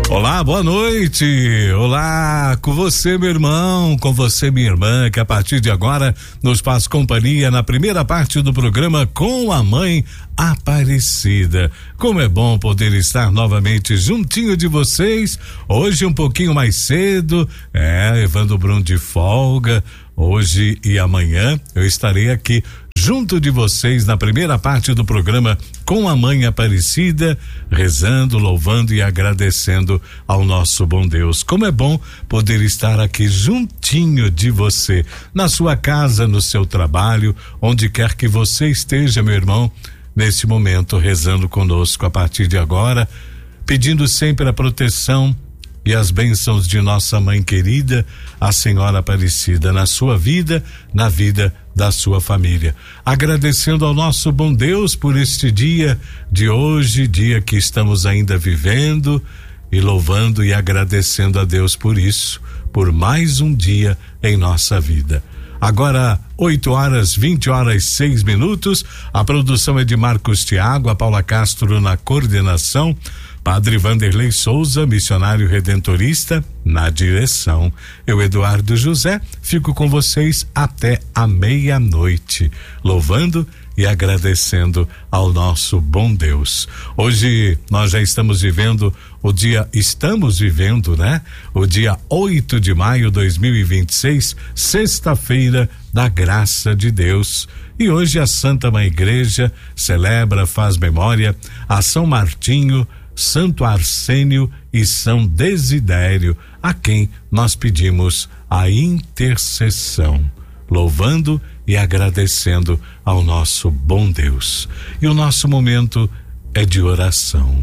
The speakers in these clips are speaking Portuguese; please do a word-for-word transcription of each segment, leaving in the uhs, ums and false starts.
Olá, boa noite. Olá, com você, meu irmão, com você, minha irmã, que a partir de agora nos faz companhia na primeira parte do programa Com a Mãe Aparecida. Como é bom poder estar novamente juntinho de vocês, hoje um pouquinho mais cedo, é, Evandro Brum de folga, hoje e amanhã eu estarei aqui junto de vocês na primeira parte do programa Com a Mãe Aparecida, rezando, louvando e agradecendo ao nosso bom Deus. Como é bom poder estar aqui juntinho de você, na sua casa, no seu trabalho, onde quer que você esteja, meu irmão, nesse momento rezando conosco a partir de agora, pedindo sempre a proteção e as bênçãos de nossa mãe querida, a Senhora Aparecida, na sua vida, na vida da sua família. Agradecendo ao nosso bom Deus por este dia de hoje, dia que estamos ainda vivendo, e louvando e agradecendo a Deus por isso, por mais um dia em nossa vida. Agora, oito horas, vinte horas, seis minutos. A produção é de Marcos Thiago, a Paula Castro na coordenação, Padre Vanderlei Souza, missionário redentorista, na direção. Eu, Eduardo José, fico com vocês até a meia-noite, louvando e agradecendo ao nosso bom Deus. Hoje nós já estamos vivendo o dia, estamos vivendo, né? O dia oito de maio de dois mil e vinte e seis, sexta-feira da graça de Deus. E hoje a Santa Mãe Igreja celebra, faz memória a São Martinho, Santo Arsênio e São Desidério, a quem nós pedimos a intercessão, louvando e agradecendo ao nosso bom Deus. E o nosso momento é de oração,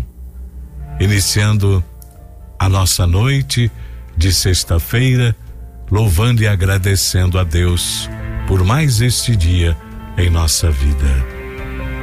iniciando a nossa noite de sexta-feira, louvando e agradecendo a Deus por mais este dia em nossa vida.